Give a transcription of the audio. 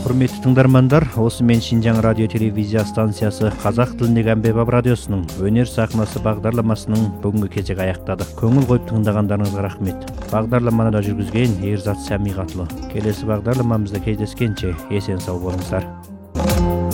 Құрметті тыңдармандар, осымен Шинжаң радио телевизия станциясы Қазақ тіліндегі әмбебап радиосының өнер сахнасы бағдарламасының бүгінгі кезегі аяқтады. Көңіл қойып тыңдағандарыңызға рахмет. Бағдарламаны да жүргізген Ерзат Сәмиғатұлы. Келесі бағдарламамызда кездескенше есен сау болыңыздар.